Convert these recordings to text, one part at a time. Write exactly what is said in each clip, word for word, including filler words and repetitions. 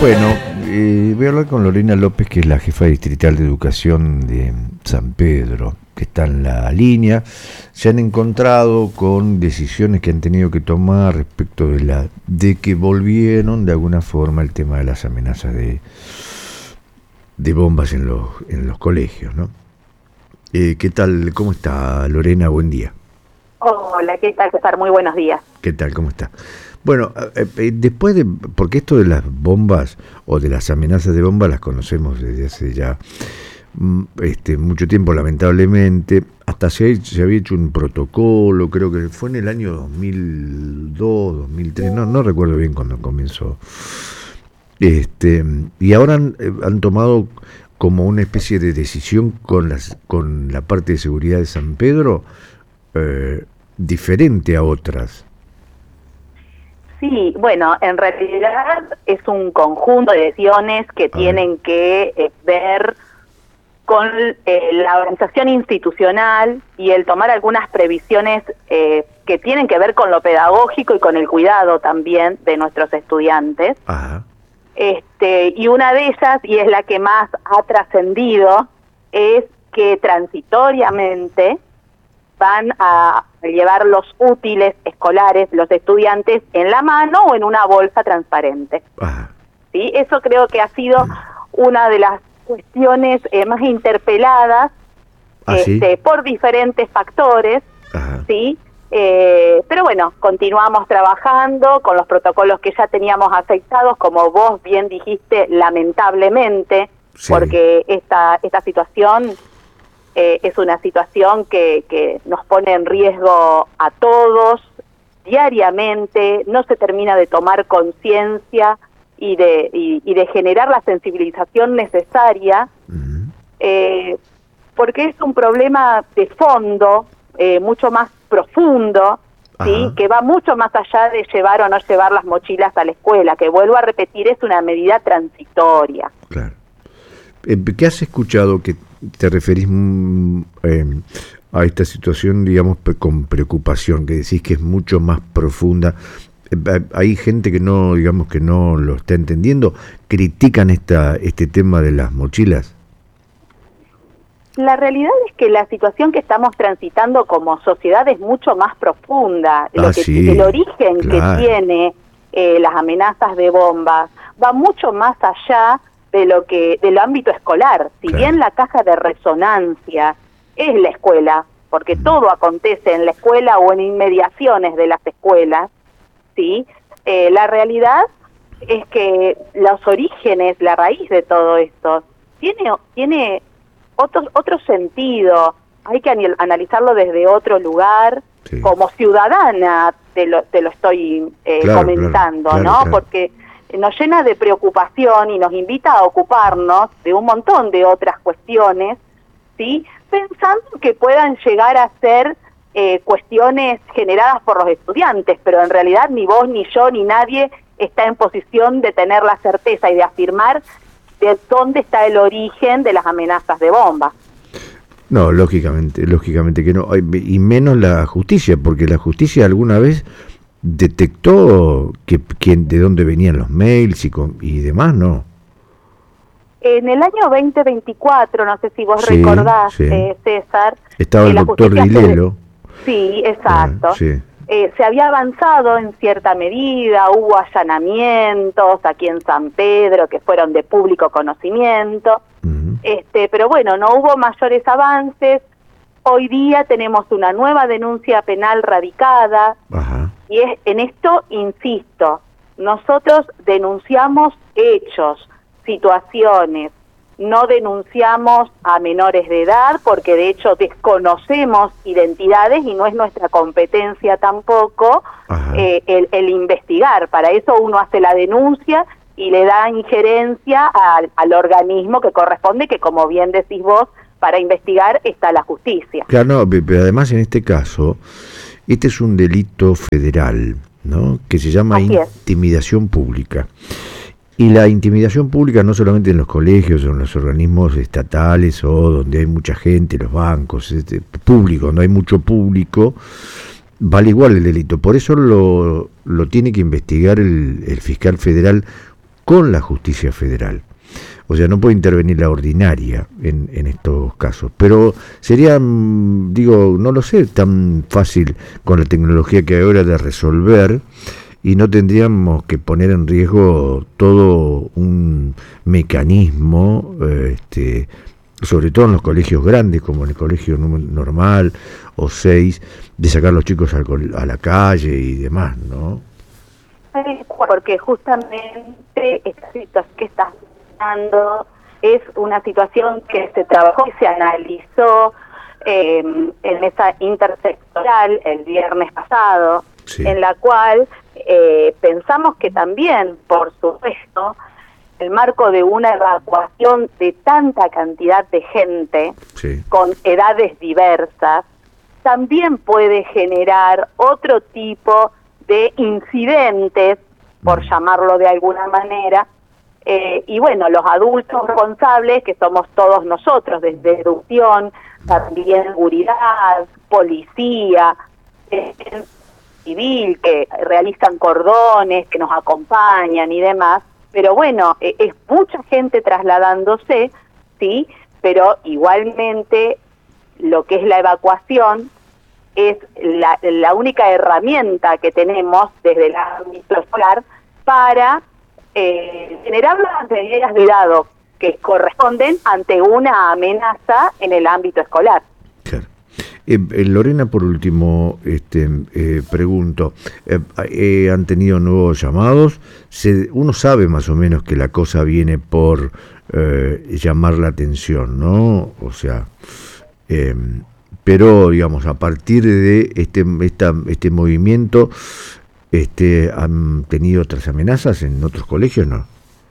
Bueno, eh, voy a hablar con Lorena López, que es la jefa distrital de educación de San Pedro, que está en la línea. Se han encontrado con decisiones que han tenido que tomar respecto de la de que volvieron de alguna forma el tema de las amenazas de, de bombas en los, en los colegios, ¿no? Eh, ¿Qué tal? ¿Cómo está, Lorena? Buen día. Hola, ¿qué tal, César? Muy buenos días. ¿Qué tal? ¿Cómo está? Bueno, eh, después de, porque esto de las bombas o de las amenazas de bombas las conocemos desde hace ya este, mucho tiempo, lamentablemente. Hasta se, se había hecho un protocolo, creo que fue en el año dos mil dos, dos mil tres, no, no recuerdo bien cuándo comenzó. Este, y ahora han, han tomado como una especie de decisión con, las, con la parte de seguridad de San Pedro, eh, diferente a otras. Sí, bueno, en realidad es un conjunto de decisiones que A tienen ver. que eh, ver con eh, la organización institucional y el tomar algunas previsiones eh, que tienen que ver con lo pedagógico y con el cuidado también de nuestros estudiantes. Ajá. Este, y una de ellas, y es la que más ha trascendido, es que transitoriamente van a llevar los útiles escolares, los estudiantes, en la mano o en una bolsa transparente. Ajá. ¿Sí? Eso creo que ha sido una de las cuestiones eh, más interpeladas ¿Ah, este, sí? por diferentes factores, Ajá. ¿sí? Eh, pero bueno, continuamos trabajando con los protocolos que ya teníamos aceptados, como vos bien dijiste, lamentablemente, Sí. porque esta, esta situación... Eh, es una situación que, que nos pone en riesgo a todos diariamente, no se termina de tomar conciencia y de, y, y de generar la sensibilización necesaria, Uh-huh. eh, porque es un problema de fondo, eh, mucho más profundo, ¿sí? Ajá. Que va mucho más allá de llevar o no llevar las mochilas a la escuela, que vuelvo a repetir, es una medida transitoria. Claro. Eh, ¿Qué has escuchado que te referís mm, eh, a esta situación, digamos, pe- con preocupación, que decís que es mucho más profunda? Eh, hay gente que no, digamos, que no lo está entendiendo, critican esta este tema de las mochilas. La realidad es que la situación que estamos transitando como sociedad es mucho más profunda. Ah, Lo que, sí, el origen claro. que tiene eh, las amenazas de bombas va mucho más allá de lo que del ámbito escolar. Si Claro. bien la caja de resonancia es la escuela, porque Mm. todo acontece en la escuela o en inmediaciones de las escuelas, ¿sí? Eh, la realidad es que los orígenes, la raíz de todo esto, tiene tiene otro, otro sentido. Hay que anal- analizarlo desde otro lugar. Sí. Como ciudadana te lo, te lo estoy eh, Claro, comentando, claro, claro, ¿no? claro. Porque nos llena de preocupación y nos invita a ocuparnos de un montón de otras cuestiones, ¿sí? Pensando que puedan llegar a ser eh, cuestiones generadas por los estudiantes, pero en realidad ni vos, ni yo, ni nadie está en posición de tener la certeza y de afirmar de dónde está el origen de las amenazas de bomba. No, lógicamente, lógicamente que no. Ay, y menos la justicia, porque la justicia alguna vez detectó que, quién, de dónde venían los mails y, con, y demás, ¿no? En el año veinte veinticuatro, no sé si vos Sí, recordás, sí. eh, César... Estaba eh, el la doctor justicia fede- Dilelo. Sí, exacto. Ah, sí. Eh, se había avanzado en cierta medida, hubo allanamientos aquí en San Pedro que fueron de público conocimiento, Uh-huh. este, pero bueno, no hubo mayores avances. Hoy día tenemos una nueva denuncia penal radicada Ajá. y es, en esto insisto, nosotros denunciamos hechos, situaciones, no denunciamos a menores de edad porque de hecho desconocemos identidades y no es nuestra competencia tampoco eh, el, el investigar. Para eso uno hace la denuncia y le da injerencia al, al organismo que corresponde, que como bien decís vos, para investigar está la justicia. Claro, no, pero además en este caso, este es un delito federal, ¿no? Que se llama Así es. intimidación pública. Y la intimidación pública no solamente en los colegios o en los organismos estatales o donde hay mucha gente, los bancos, este, público, donde hay mucho público, vale igual el delito. Por eso lo, lo tiene que investigar el, el fiscal federal con la justicia federal. O sea, no puede intervenir la ordinaria en, en estos casos. Pero sería, digo, no lo sé, tan fácil con la tecnología que hay ahora de resolver, y no tendríamos que poner en riesgo todo un mecanismo, este, sobre todo en los colegios grandes, como en el colegio normal o seis, de sacar a los chicos al, a la calle y demás, ¿no? Porque justamente esta situación que estás dando es una situación que se trabajó y se analizó eh, en mesa intersectorial el viernes pasado, sí. En la cual eh, pensamos que también, por supuesto, el marco de una evacuación de tanta cantidad de gente, sí. Con edades diversas, también puede generar otro tipo de incidentes, por llamarlo de alguna manera, eh, y bueno, los adultos responsables, que somos todos nosotros, desde educación, también seguridad, policía, eh, civil, que realizan cordones, que nos acompañan y demás, pero bueno, eh, es mucha gente trasladándose, sí, pero igualmente lo que es la evacuación es la, la única herramienta que tenemos desde el ámbito escolar para eh, generar las medidas de cuidado que corresponden ante una amenaza en el ámbito escolar. Claro. Eh, eh, Lorena, por último, este, eh, pregunto, eh, eh, ¿han tenido nuevos llamados? Se, uno sabe más o menos que la cosa viene por eh, llamar la atención, ¿no? O sea... Eh, pero digamos, a partir de este esta, este movimiento, este ¿han tenido otras amenazas en otros colegios, no?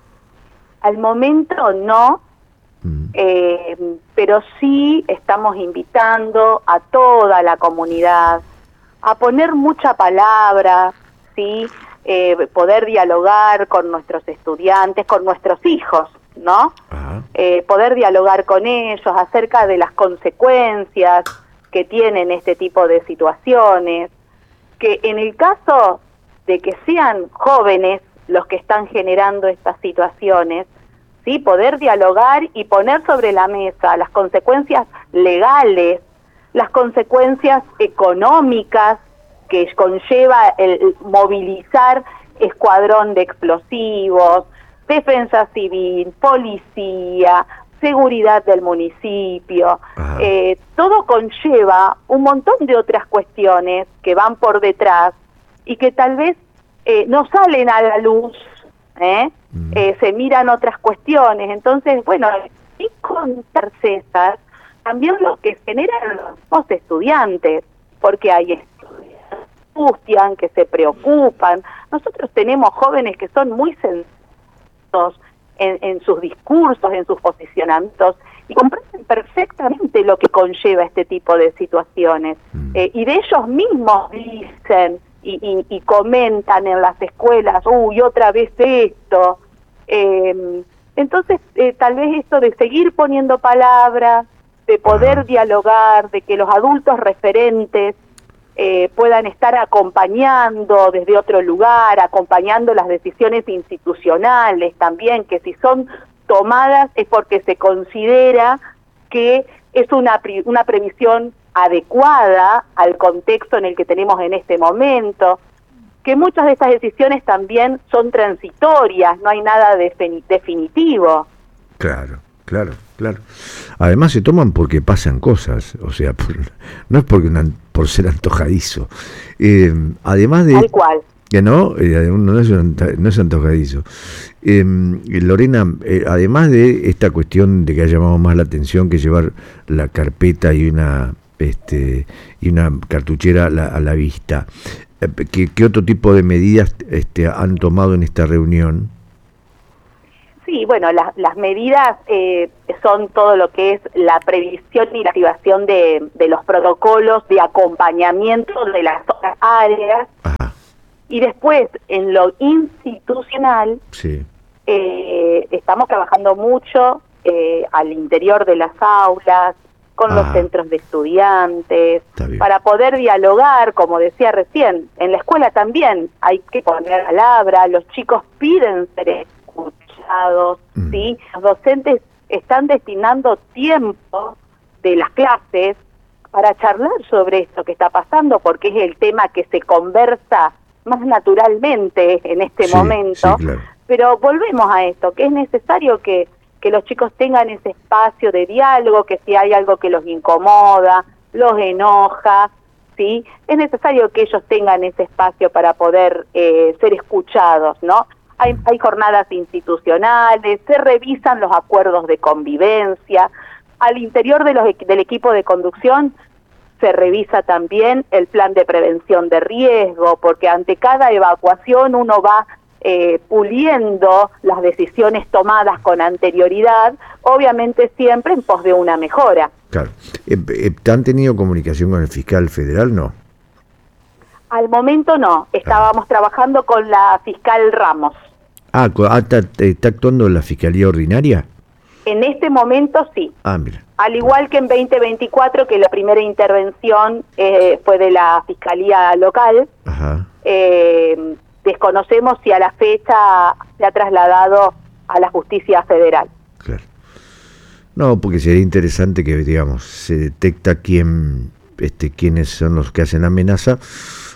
Al momento no, mm. eh, pero sí estamos invitando a toda la comunidad a poner mucha palabra, sí, eh, poder dialogar con nuestros estudiantes, con nuestros hijos, ¿no? Eh, poder dialogar con ellos acerca de las consecuencias que tienen este tipo de situaciones, que en el caso de que sean jóvenes los que están generando estas situaciones, sí, poder dialogar y poner sobre la mesa las consecuencias legales, las consecuencias económicas que conlleva el movilizar escuadrón de explosivos, defensa civil, policía, seguridad del municipio, eh, todo conlleva un montón de otras cuestiones que van por detrás y que tal vez eh, no salen a la luz, ¿eh? Mm. Eh, se miran otras cuestiones. Entonces, bueno, y con César, también lo que generan los estudiantes, porque hay estudiantes que angustian, que se preocupan. Nosotros tenemos jóvenes que son muy sensibles En, en sus discursos, en sus posicionamientos, y comprenden perfectamente lo que conlleva este tipo de situaciones. Mm. Eh, y de ellos mismos dicen y, y, y comentan en las escuelas, uy, otra vez esto. Eh, entonces, eh, tal vez esto de seguir poniendo palabras, de poder ah. dialogar, de que los adultos referentes Eh, puedan estar acompañando desde otro lugar, acompañando las decisiones institucionales también, que si son tomadas es porque se considera que es una, una previsión adecuada al contexto en el que tenemos en este momento, que muchas de estas decisiones también son transitorias, no hay nada defini- definitivo. Claro. Claro, claro. Además se toman porque pasan cosas, o sea, por, no es porque una, por ser antojadizo. Eh, además de... Tal cual. Que no, eh, no, es un, no es antojadizo. Eh, Lorena, eh, además de esta cuestión de que ha llamado más la atención que llevar la carpeta y una este y una cartuchera a la, a la vista, eh, ¿qué, ¿qué otro tipo de medidas este, han tomado en esta reunión? Sí, bueno, las, las medidas eh, son todo lo que es la previsión y la activación de, de los protocolos de acompañamiento de las otras áreas. Ajá. Y después, en lo institucional, sí. eh, estamos trabajando mucho eh, al interior de las aulas, con ah. los centros de estudiantes, para poder dialogar, como decía recién, en la escuela también hay que poner palabra, los chicos piden ser escuchados. amenazados, mm. ¿sí? Los docentes están destinando tiempo de las clases para charlar sobre esto que está pasando, porque es el tema que se conversa más naturalmente en este sí, momento. Sí, claro. Pero volvemos a esto, que es necesario que, que los chicos tengan ese espacio de diálogo, que si hay algo que los incomoda, los enoja, ¿sí? Es necesario que ellos tengan ese espacio para poder eh, ser escuchados, ¿no? Hay, hay jornadas institucionales, se revisan los acuerdos de convivencia, al interior de los, del equipo de conducción se revisa también el plan de prevención de riesgo, porque ante cada evacuación uno va eh, puliendo las decisiones tomadas con anterioridad, obviamente siempre en pos de una mejora. Claro. ¿Han tenido comunicación con el fiscal federal? No. Al momento no, estábamos ah. trabajando con la fiscal Ramos. Ah, ¿está, está actuando la Fiscalía Ordinaria? En este momento sí. Ah, mira. Al igual que en veinte veinticuatro, que la primera intervención eh, fue de la Fiscalía Local, Ajá. Eh, desconocemos si a la fecha se ha trasladado a la Justicia Federal. Claro. No, porque sería interesante que, digamos, se detecta quién, este, quiénes son los que hacen amenaza,